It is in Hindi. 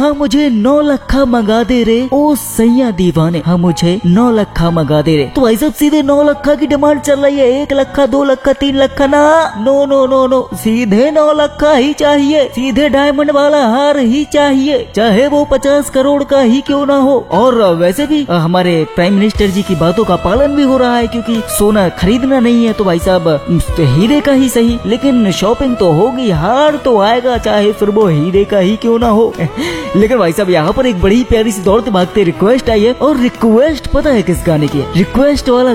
हाँ मुझे 9 लखा मंगा दे रे ओ सैया दीवाने, हाँ मुझे 9 लखा मंगा दे रे। तो भाई साहब सीधे 9 लखा की डिमांड चल रही है, 1 लखा 2 लखा 3 लखा ना, नो नो नो नो, सीधे 9 लखा ही चाहिए, सीधे डायमंड वाला हार ही चाहिए, चाहे वो 50 करोड़ का ही क्यों ना हो। और वैसे भी हमारे प्राइम मिनिस्टर जी की बातों का पालन भी हो रहा है, क्योंकि सोना खरीदना नहीं है तो भाई साहब हीरे का ही सही, लेकिन शॉपिंग तो होगी, हार तो आएगा, चाहे फिर वो हीरे का ही क्यों ना हो। लेकिन भाई साहब यहाँ पर एक बड़ी प्यारी सी दौड़ते भागते रिक्वेस्ट आई है, और रिक्वेस्ट पता है किस गाने की है? रिक्वेस्ट वाला